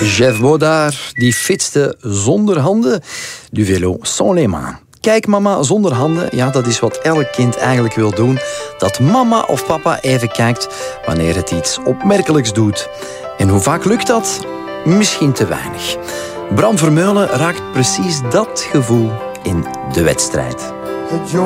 Jeff Bodard, die fietste zonder handen. Du vélo sans les mains. Kijk mama zonder handen, ja, dat is wat elk kind eigenlijk wil doen. Dat mama of papa even kijkt wanneer het iets opmerkelijks doet. En hoe vaak lukt dat? Misschien te weinig. Bram Vermeulen raakt precies dat gevoel in de wedstrijd.